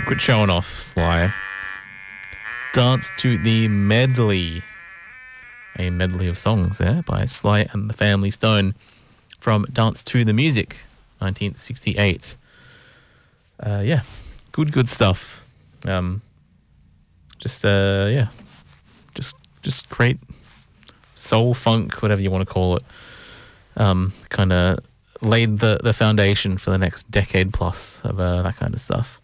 Quit showing off, Sly. Dance to the Medley. A medley of songs there by Sly and the Family Stone from Dance to the Music, 1968. Yeah, good stuff. Just great soul funk, whatever you want to call it. Kind of laid the foundation for the next decade plus of that kind of stuff.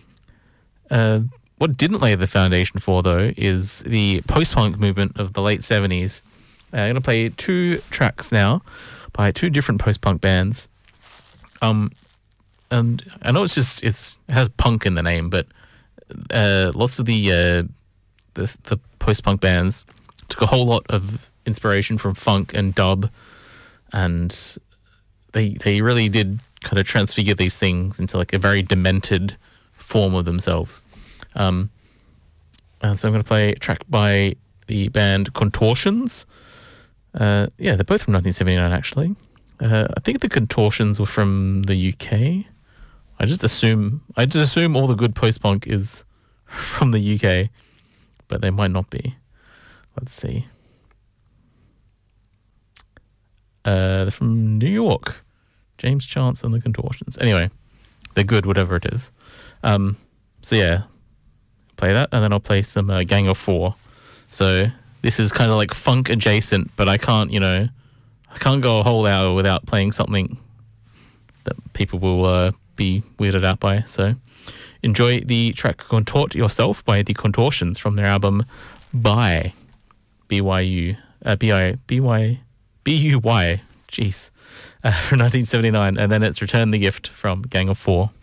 What didn't lay the foundation for, though, is the post-punk movement of the late 70s. I'm going to play two tracks now by two different post-punk bands. And I know it has punk in the name, but lots of the post-punk bands took a whole lot of inspiration from funk and dub, and they really did kind of transfigure these things into like a very demented form of themselves. And so I'm going to play a track by the band Contortions. They're both from 1979 actually. I think the Contortions were from the UK. I just assume all the good post-punk is from the UK, but they might not be. Let's see. They're from New York. James Chance and the Contortions. Anyway, they're good, whatever it is. So yeah, play that, and then I'll play some Gang of Four. So this is kind of like funk adjacent, but I can't go a whole hour without playing something that people will be weirded out by. So enjoy the track Contort Yourself by the Contortions from their album Buy, B-Y-U, B-U-Y, jeez, from 1979, and then it's Return the Gift from Gang of Four.